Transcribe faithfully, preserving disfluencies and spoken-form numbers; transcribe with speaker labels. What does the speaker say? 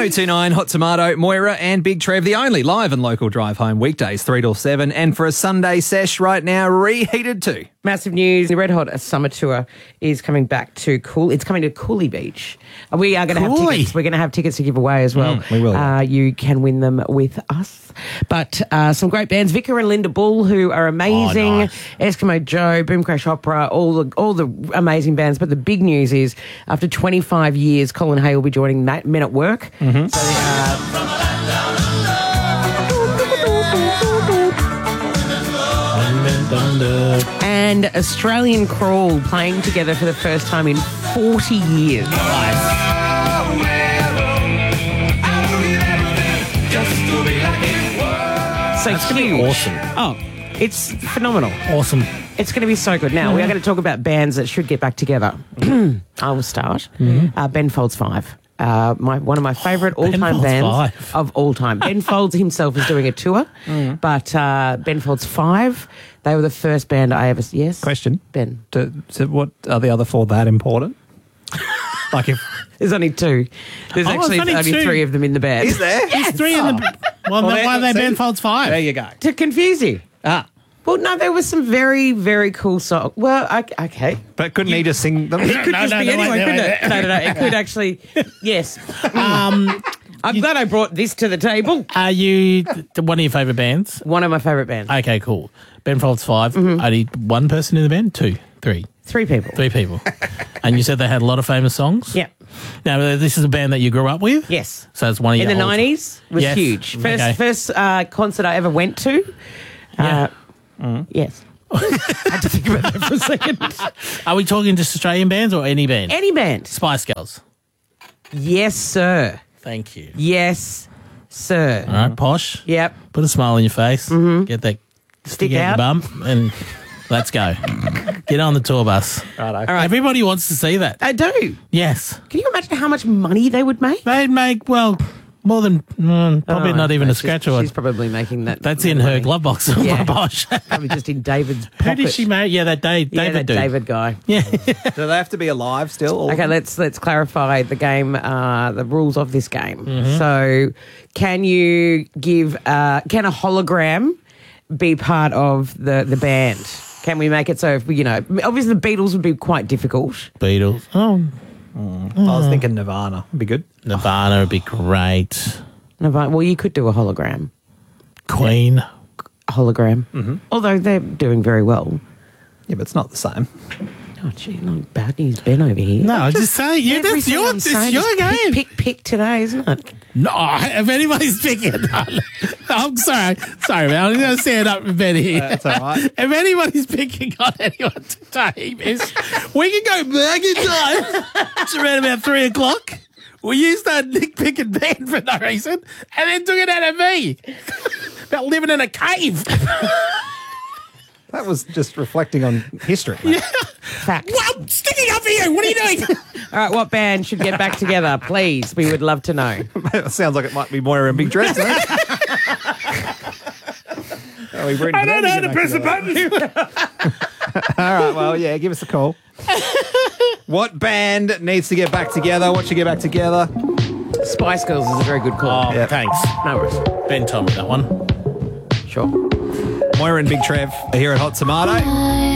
Speaker 1: oh two nine Hot Tomato, Moira and Big Trev, the only live and local drive home weekdays three till seven. And for a Sunday sesh right now, reheated too.
Speaker 2: Massive news. The Red Hot Summer Tour is coming back to Cool. It's coming to Cooley Beach. We are going to have
Speaker 3: Cooley.
Speaker 2: tickets. We're going to have tickets to give away as well.
Speaker 1: Mm, we will.
Speaker 2: Uh, you can win them with us. But uh, some great bands. Vicar and Linda Bull, who are amazing.
Speaker 3: Oh, nice.
Speaker 2: Eskimo Joe, Boom Crash Opera, all the all the amazing bands. But the big news is, after twenty-five years, Colin Hay will be joining Ma- Men at Work.
Speaker 1: Mm-hmm.
Speaker 2: So, uh, and Australian Crawl playing together for the first time in forty years. So it's going to be
Speaker 3: awesome.
Speaker 2: Oh, it's phenomenal.
Speaker 3: Awesome.
Speaker 2: It's going to be so good. Now, we are going to talk about bands that should get back together. I will start. Uh, Ben Folds Five. Uh, my one of my favourite all-time
Speaker 3: Folds
Speaker 2: bands
Speaker 3: Five.
Speaker 2: of all time. Ben Folds himself is doing a tour, but uh, Ben Folds Five, they were the first band I ever... Yes?
Speaker 1: Question.
Speaker 2: Ben.
Speaker 1: Do, so what are the other four that important? Like if...
Speaker 2: There's only two. There's
Speaker 3: Oh,
Speaker 2: actually
Speaker 3: it's only
Speaker 2: only
Speaker 3: two.
Speaker 2: three of them in the band.
Speaker 1: Is there?
Speaker 3: There's three in the... Well,
Speaker 1: Well,
Speaker 3: then why are they
Speaker 1: see?
Speaker 3: Ben Folds Five?
Speaker 1: There you go.
Speaker 2: To confuse you.
Speaker 1: Ah.
Speaker 2: Well, no, there was some very, very cool songs. Well, I- okay.
Speaker 1: But couldn't he just sing them?
Speaker 2: It could
Speaker 3: No,
Speaker 2: just
Speaker 3: no,
Speaker 2: be
Speaker 3: no,
Speaker 2: anyone,
Speaker 3: wait,
Speaker 2: couldn't
Speaker 3: wait,
Speaker 2: it? No, no, no. It could actually... Yes.
Speaker 3: Um,
Speaker 2: I'm glad I brought this to the table.
Speaker 3: are you th- one of your favourite bands?
Speaker 2: One of my favourite bands.
Speaker 3: Okay, cool. Ben Folds Five.
Speaker 2: Mm-hmm.
Speaker 3: Only one person in the band? Two? Three?
Speaker 2: Three people.
Speaker 3: Three people. And you said they had a lot of famous songs?
Speaker 2: Yeah.
Speaker 3: Now, uh, this is a band that you grew up with?
Speaker 2: Yes.
Speaker 3: So it's one of
Speaker 2: In
Speaker 3: your
Speaker 2: the
Speaker 3: old-
Speaker 2: nineties was
Speaker 3: Yes.
Speaker 2: huge. First
Speaker 3: Okay.
Speaker 2: first uh, concert I ever went to.
Speaker 3: Yeah.
Speaker 2: Uh, Yes. I had to think about that for a second.
Speaker 3: Are we talking just Australian bands or any band?
Speaker 2: Any band.
Speaker 3: Spice Girls.
Speaker 2: Yes, sir.
Speaker 3: Thank you.
Speaker 2: Yes, sir.
Speaker 3: All right, Posh.
Speaker 2: Yep.
Speaker 3: Put a smile on your face. Get that stick out
Speaker 2: out.
Speaker 3: your bum and let's go. Get on the tour bus.
Speaker 1: Righto.
Speaker 2: All right.
Speaker 3: Everybody wants to see that.
Speaker 2: I do.
Speaker 3: Yes.
Speaker 2: Can you imagine how much money they would make?
Speaker 3: They'd make, well, more than, mm, probably
Speaker 2: Oh,
Speaker 3: not even
Speaker 2: no,
Speaker 3: a
Speaker 2: she's-
Speaker 3: scratch or
Speaker 2: She's probably making that.
Speaker 3: That's in her
Speaker 2: money.
Speaker 3: glove box.
Speaker 2: Yeah.
Speaker 3: Posh.
Speaker 2: Probably just in David's
Speaker 3: Who
Speaker 2: pocket.
Speaker 3: did she make? Yeah, that Dave,
Speaker 2: Yeah,
Speaker 3: David
Speaker 2: that
Speaker 3: dude.
Speaker 2: David guy.
Speaker 3: Yeah.
Speaker 1: Do they have to be alive still? Or-
Speaker 2: Okay, let's let's clarify the game, uh, the rules of this game.
Speaker 3: Mm-hmm.
Speaker 2: So, can you give? Uh, can a hologram be part of the the band? Can we make it so if we, you know, obviously the Beatles would be quite difficult.
Speaker 3: Beatles. Oh,
Speaker 1: I was thinking Nirvana would be good.
Speaker 3: Nirvana would be great.
Speaker 2: No, but- Well, you could do a hologram.
Speaker 3: Queen.
Speaker 2: Hologram.
Speaker 3: Mm-hmm.
Speaker 2: Although they're doing very well.
Speaker 1: Yeah, but it's not the same.
Speaker 2: Oh, gee, not bad news, Ben over here.
Speaker 3: No, I just say, yeah, that's
Speaker 2: Everything
Speaker 3: your,
Speaker 2: I'm
Speaker 3: it's
Speaker 2: saying
Speaker 3: your
Speaker 2: is
Speaker 3: game.
Speaker 2: Pick, pick, pick today, isn't it?
Speaker 3: No, if anybody's picking on, I'm sorry, sorry, man. I'm going to stand up with Ben here.
Speaker 1: That's all right.
Speaker 3: If anybody's picking on anyone today, miss, we can go burger time. It's around about three o'clock. We used that Nick Pickett band for no reason, and then took it out of me about living in a cave.
Speaker 1: That was just reflecting on history. mate.
Speaker 2: Fact.
Speaker 3: Well, I'm sticking up for you. What are you doing?
Speaker 2: All right, what band should get back together, please? We would love to know.
Speaker 1: It sounds like it might be Moira and Big Dress. Huh? Are we ready
Speaker 3: I
Speaker 1: for
Speaker 3: don't
Speaker 1: them
Speaker 3: know how
Speaker 1: get
Speaker 3: to
Speaker 1: back
Speaker 3: press the
Speaker 1: together?
Speaker 3: button.
Speaker 1: All right, well, yeah, give us a call. What band needs to get back together? What should get back together?
Speaker 2: Spice Girls is a very good call.
Speaker 3: Oh,
Speaker 1: Yeah.
Speaker 3: thanks.
Speaker 2: No worries.
Speaker 3: Ben told me that one.
Speaker 2: Sure.
Speaker 1: Moira and Big Trev are here at Hot Tomato.